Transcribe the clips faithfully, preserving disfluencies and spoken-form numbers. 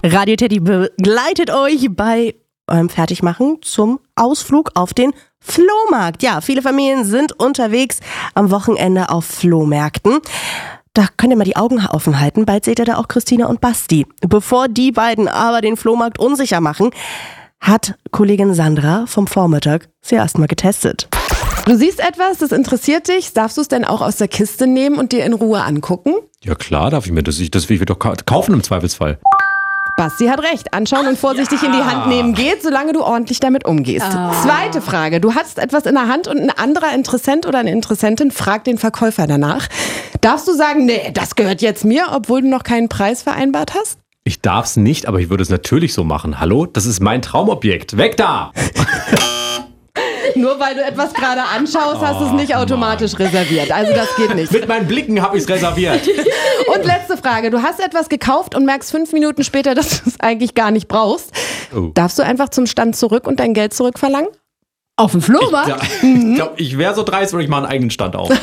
Radio Teddy begleitet euch bei eurem Fertigmachen zum Ausflug auf den Flohmarkt. Ja, viele Familien sind unterwegs am Wochenende auf Flohmärkten. Da könnt ihr mal die Augen offen halten. Bald seht ihr da auch Christina und Basti. Bevor die beiden aber den Flohmarkt unsicher machen, hat Kollegin Sandra vom Vormittag sie erstmal getestet. Du siehst etwas, das interessiert dich. Darfst du es denn auch aus der Kiste nehmen und dir in Ruhe angucken? Ja klar, darf ich mir das. Das will ich doch kaufen im Zweifelsfall. Basti hat recht. Anschauen und vorsichtig ja. in die Hand nehmen geht, solange du ordentlich damit umgehst. Oh. Zweite Frage. Du hast etwas in der Hand und ein anderer Interessent oder eine Interessentin fragt den Verkäufer danach. Darfst du sagen, nee, das gehört jetzt mir, obwohl du noch keinen Preis vereinbart hast? Ich darf's nicht, aber ich würde es natürlich so machen. Hallo? Das ist mein Traumobjekt. Weg da! Nur weil du etwas gerade anschaust, hast du es nicht automatisch reserviert. Also das geht nicht. Mit meinen Blicken habe ich es reserviert. Und letzte Frage. Du hast etwas gekauft und merkst fünf Minuten später, dass du es eigentlich gar nicht brauchst. Oh. Darfst du einfach zum Stand zurück und dein Geld zurückverlangen? Auf dem Flohmarkt? Ich, mhm. ich glaube, ich wäre so dreist, würde ich mal einen eigenen Stand auf.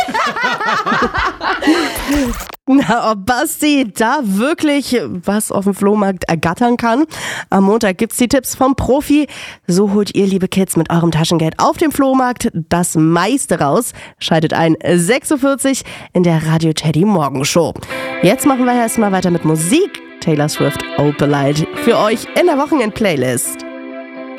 Na, ob Basti da wirklich was auf dem Flohmarkt ergattern kann? Am Montag gibt's die Tipps vom Profi. So holt ihr, liebe Kids, mit eurem Taschengeld auf dem Flohmarkt das meiste raus. Schaltet ein sechs Uhr vierzig in der Radio Teddy Morgenshow. Jetzt machen wir erstmal weiter mit Musik. Taylor Swift, Opalite für euch in der Wochenend-Playlist.